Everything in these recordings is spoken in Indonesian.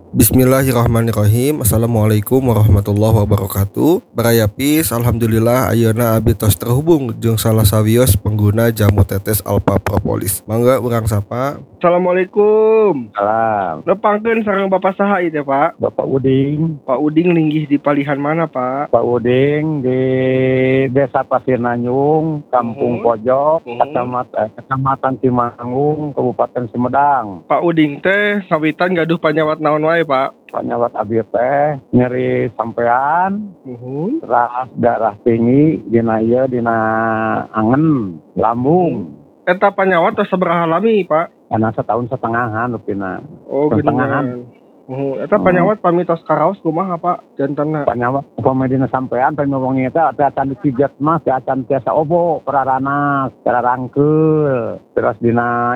Bismillahirrahmanirrahim. Assalamualaikum warahmatullahi wabarakatuh. Barayapis, alhamdulillah ayeuna abdi tos terhubung jeung salah sawios pengguna jamu tetes Alpha Propolis. Mangga urang sapa. Assalamualaikum. Salam. Nepangkeun sareng Bapak saha ieu teh, Pak? Bapak Uding. Pak Uding linggih di palihan mana, Pak? Pak Uding di Desa Pasir Nanyung, Kampung Pojok, Kecamatan Timanggung, Kabupaten Sumedang. Pak Uding teh sawitan gaduh panyawat naon wae, Pak? Panyawat abdi teh nyeri sampean, ras darah tinggi dina angen, lambung. Eta panyawat tos sabaraha lami, Pak? Karena setahun setengahan rupina. Oh, geningan. Eta panyawat pamitos karaos kumaha, Pak? Jantanna. Panyawat pamedina sampean pamewongi eta teh acan dipijet mah teh acan tiasa obo peraranas, cara rangkeul. Terus dina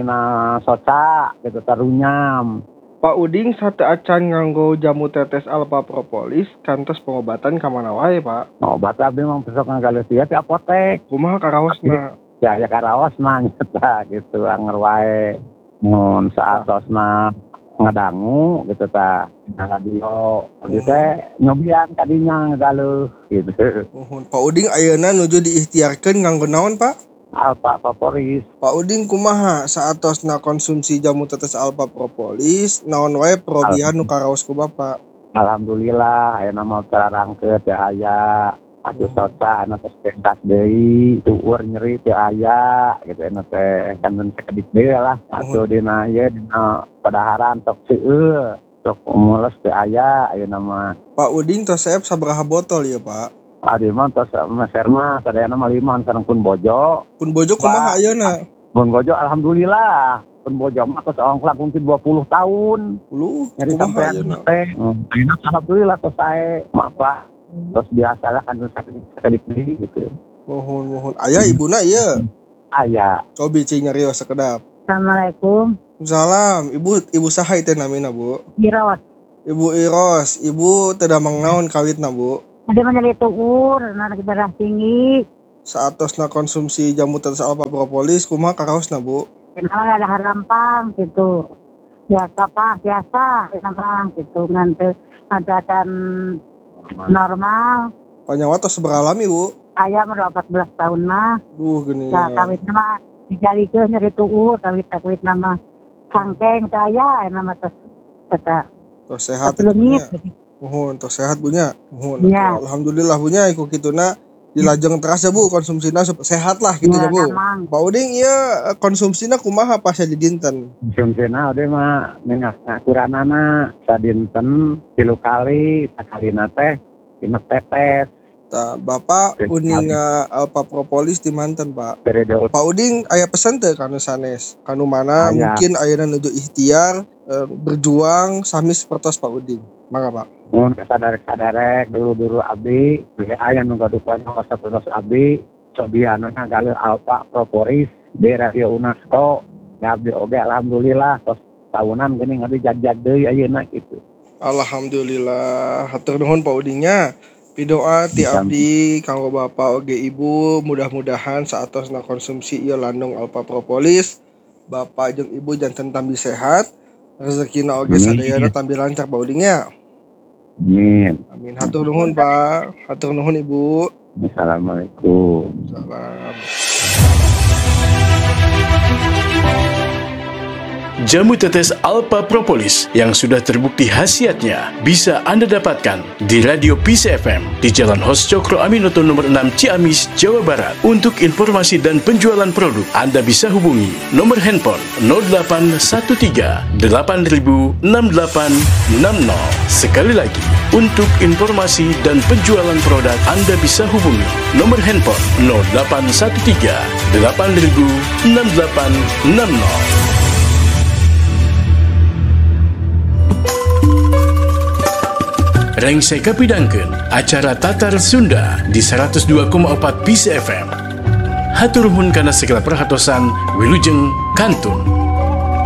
soca gitu tarunyam. Pak Uding sate acan nganggo jamu tetes Alpha Propolis kantos pengobatan ka mana wae, Pak? Obat abdi mah besok ngagaleus ieu di apotek. Kumaha karaosna? Ya karaosna nyata gitu anger wae. Mun saatosna ngadangu gitu tah radio abdi teh nyobian kadinya ngagaleus gitu. Pak Uding ayeuna nuju diikhtiarkeun nganggo naon, Pak? Alpha Propolis. Pak Uding kumaha saatosna konsumsi jamu tetes Alpha Propolis naon wae perobihan nu karaos ku Bapak? Alhamdulillah ayeuna mah terarangkeun teh aya atuh soca anu teh pentas deui tueur nyeri teh aya gitu anu teh kan sakedik deui lah atuh dina padaharan tok seueur tok mules teh aya ayeuna mah. Pak Uding tos saep sabaraha botol ya, Pak? Adi mah tos meser mah sadayana mah 5 sareng pun bojo. Pun bojo kumaha ayeuna? Pun bojo alhamdulillah. Pun bojo mah tos ongklak mungkin 20 tahun. Nyari sampean teh. Ayeuna alhamdulillah tos sae mah Pak. Terus biasa lah kan sakedik deui gitu. Mohon. Aya ibuna ieu? Aya. Cobi cing nyarios sakedap. Assalamualaikum. Salam. Ibu saha teh namina, Bu? Iros. Ibu Iros. Ibu teu damang naon kawitna, Bu? Ada menyeri tuur, anak darah tinggi. Saatosna konsumsi jamu tetes Alpha Propolis kumaha karaosna, Bu? Kenal ada harampang gitu. Biasa harampang gitu. Nanti ada dan normal. Panyawat tos sabaraha lami, Bu? Ayam udah 14 tahun mah. Gini. Ya kawit nama dijalikeun nyeri tuur, kawit nama sangkeng saya nama tos kata. Tos sehat. Mohon tos sehat bunya. Mohon. Ya. Alhamdulillah bunya iku kituna dilajeng terasa, Bu, konsumsina sehat lah gitu ya, Bu. Pak Uding ieu konsumsina kumaha pas di dinten? Konsumsina ode mah minyak kuranana sadinten 3 kali, sakalina teh 5 tetes. Tah, Bapak Uding Alpha Propolis di manten, Pak. Periode. Pak Uding aya pesen teh kanu sanes? Kanu mana mungkin ayeuna nuju ikhtiar berjuang sami sapertos Pak Uding. Mangga, Pak. Mun sadarek dulu abdi, aya nu gaduhan sapertos abdi, cobian ngagaleus Alpha Propolis di Radio UNESCO. Ya abdi oge alhamdulillah tos tahunan geuning abdi jag deui ayeuna kitu. Alhamdulillah, hatur nuhun Pak Udingnya. Pidoa ti abdi kanggo Bapak oge Ibu, mudah-mudahan saatosna konsumsi ieu landung Alpha Propolis, Bapak jeung Ibu janten tambi sehat, rezekina oge sadayana tambi lancar Pak Udingnya. Amin. Hatur nuhun Pak, hatur nuhun Ibu. Assalamualaikum. Salam. Jamu tetes Alpha Propolis yang sudah terbukti khasiatnya bisa Anda dapatkan di Radio Peace FM di Jalan Hos Cokro Aminoto nomor 6 Ciamis, Jawa Barat. Untuk informasi dan penjualan produk, Anda bisa hubungi nomor handphone 0813 8000 6860. Sekali lagi, untuk informasi dan penjualan produk, Anda bisa hubungi nomor handphone 0813 8000 6860. Rengsai kapidangkeun acara Tatar Sunda di 102,4 Peace FM. Hatur nuhun kana segala perhatosan wilujeng kantun.